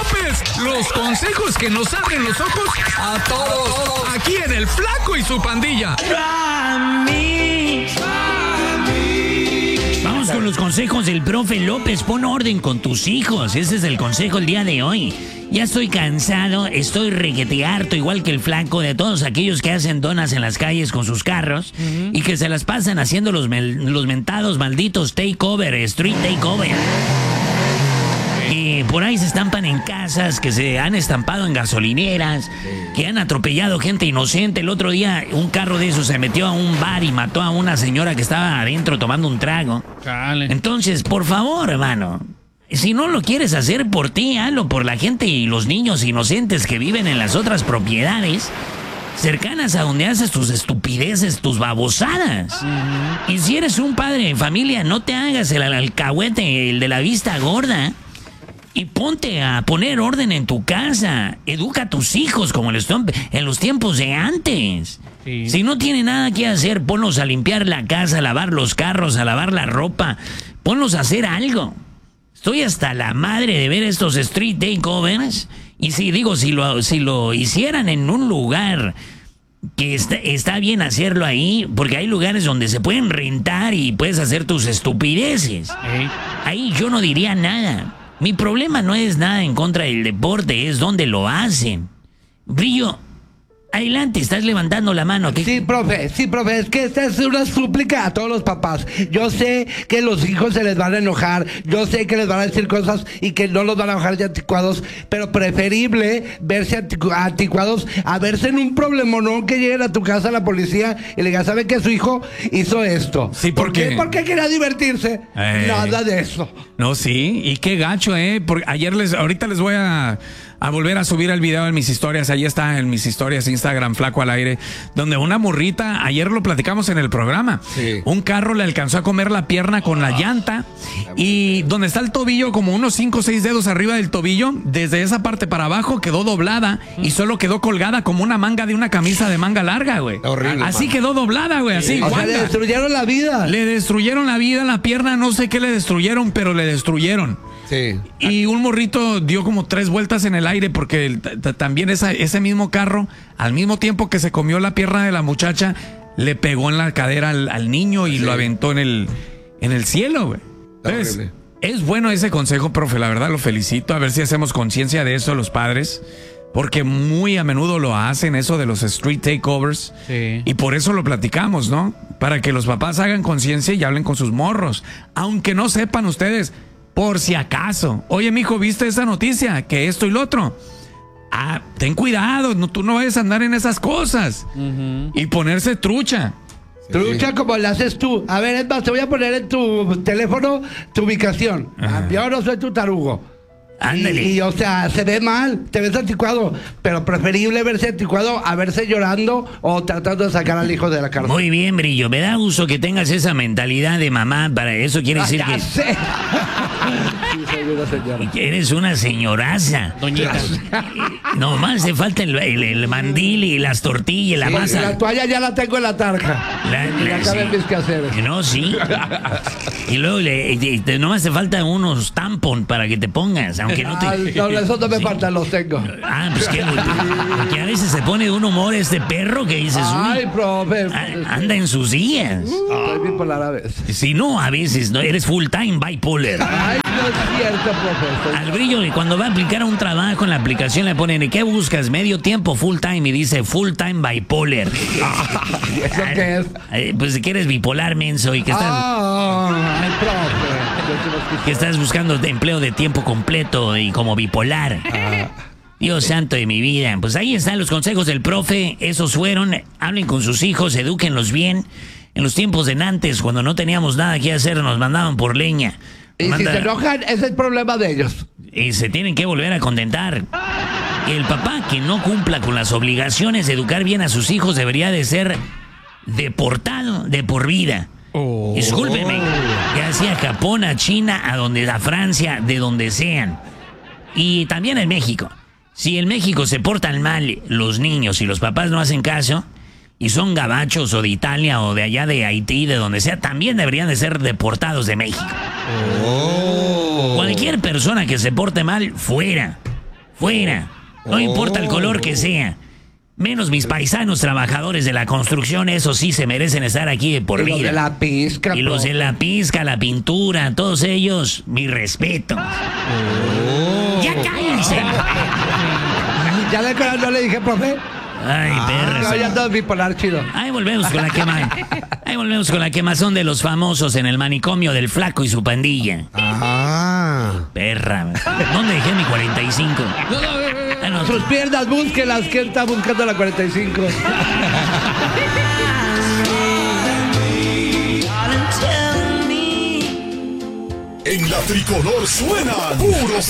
López. Los consejos que nos abren los ojos a todos. Aquí en El Flaco y su pandilla. Vamos con los consejos del profe López. Pon orden con tus hijos. Ese es el consejo el día de hoy. Ya estoy cansado, estoy requete harto, igual que el Flaco, de todos aquellos que hacen donas en las calles con sus carros y que se las pasan haciendo los mentados malditos takeover, street takeover. Que por ahí se estampan en casas, que se han estampado en gasolineras, que han atropellado gente inocente. El otro día un carro de esos se metió a un bar y mató a una señora que estaba adentro tomando un trago. Entonces, por favor, hermano, si no lo quieres hacer por ti, hazlo por la gente y los niños inocentes que viven en las otras propiedades cercanas a donde haces tus estupideces, tus babosadas. Y si eres un padre de familia, no te hagas el alcahuete, el de la vista gorda, y ponte a poner orden en tu casa. Educa a tus hijos como en los tiempos de antes. Sí. Si no tienen nada que hacer, ponlos a limpiar la casa, a lavar los carros, a lavar la ropa. Ponlos a hacer algo. Estoy hasta la madre de ver estos street takeovers. Y si lo hicieran en un lugar que está bien hacerlo ahí, porque hay lugares donde se pueden rentar y puedes hacer tus estupideces. Ahí yo no diría nada. Mi problema no es nada en contra del deporte, es donde lo hacen. Brillo, adelante, estás levantando la mano. Sí, profe, es que esta es una súplica a todos los papás. Yo sé que los hijos se les van a enojar, yo sé que les van a decir cosas y que no los van a bajar de anticuados, pero preferible verse anticuados a verse en un problemón que lleguen a tu casa la policía y le digan, ¿sabe que su hijo hizo esto? Sí, ¿por qué? Porque quería divertirse. Nada de eso. No, sí, y qué gacho, porque ahorita les voy a volver a subir el video en mis historias. Ahí está en mis historias, Instagram, Flaco al Aire, donde una morrita, ayer lo platicamos en el programa, un carro le alcanzó a comer la pierna con la llanta, y donde está el tobillo, como unos 5 o 6 dedos arriba del tobillo, desde esa parte para abajo quedó doblada y solo quedó colgada como una manga de una camisa de manga larga, güey. Horrible. Así quedó doblada, güey, así. O sea, le destruyeron la vida. Le destruyeron la vida, la pierna, no sé qué le destruyeron, pero le destruyeron. Sí. Y un morrito dio como 3 vueltas en el aire porque también ese mismo carro, al mismo tiempo que se comió la pierna de la muchacha, le pegó en la cadera al niño y lo aventó en el cielo, güey. Entonces, es bueno ese consejo, profe, la verdad lo felicito. A ver si hacemos conciencia de eso los padres, porque muy a menudo lo hacen, eso de los street takeovers. Y por eso lo platicamos, ¿no? Para que los papás hagan conciencia y hablen con sus morros, aunque no sepan ustedes. Por si acaso. Oye, mijo, ¿viste esa noticia? Que esto y lo otro. Ten cuidado, tú no vayas a andar en esas cosas. Y ponerse trucha. Trucha como la haces tú. A ver, es más, te voy a poner en tu teléfono tu ubicación. Yo no soy tu tarugo. Ándale. Y o sea, se ve mal, te ves anticuado, pero preferible verse anticuado a verse llorando o tratando de sacar al hijo de la cárcel. Muy bien, Brillo, me da gusto que tengas esa mentalidad de mamá. Para eso quiere decir que Sí, soy una señora. eres una señoraza. Doñita. Nomás te falta el mandil y las tortillas y la masa. La toalla ya la tengo en la tarja. Y acá ven mis quehaceres. No, sí. Y luego nomás te falta unos tampon para que te pongas, aunque no te... No, eso no me falta, los tengo. Pues que a veces se pone de un humor este perro que dices, Ay, profe. anda en sus días. Estoy bipolar a veces. Si no, a veces no eres full time bipolar. Ay, no es cierto, profe. Al Brillo, y cuando va a aplicar a un trabajo en la aplicación le ponen, ¿qué buscas? Medio tiempo, full time, y dice full time bipolar. ¿Y eso qué es? Pues que eres bipolar, menso, y que estás... Ay, profe. Que estás buscando empleo de tiempo completo y como bipolar. Dios santo de mi vida. Pues ahí están los consejos del profe. Esos fueron. Hablen con sus hijos, edúquenlos bien. En los tiempos de antes, cuando no teníamos nada que hacer, nos mandaban por leña. Y si se enojan, ese es el problema de ellos. Y se tienen que volver a contentar. El papá que no cumpla con las obligaciones de educar bien a sus hijos debería de ser deportado de por vida. Discúlpeme, ya sea a Japón, a China, a Francia, de donde sean. Y también en México. Si en México se portan mal los niños y los papás no hacen caso, y son gabachos o de Italia o de allá de Haití, de donde sea, también deberían de ser deportados de México. Cualquier persona que se porte mal, fuera. fuera. No importa el color que sea. Menos mis paisanos trabajadores de la construcción, esos sí se merecen estar aquí de por Y los vida. de la pizca. Y los de la pizca, la pintura, todos ellos, mi respeto. ¡Ya cállense! ¿Ya no le dije, profe? Ay, perra. No, ya todo bipolar chido. Ahí volvemos con la quemazón de los famosos en el manicomio del Flaco y su pandilla. Perra. ¿Dónde dejé mi 45? Ah, no. Sus piernas, búsquelas. ¿Quién está buscando la 45? En la tricolor suena puro